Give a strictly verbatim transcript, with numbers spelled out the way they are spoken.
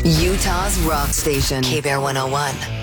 Utah's rock station, K B R one oh one.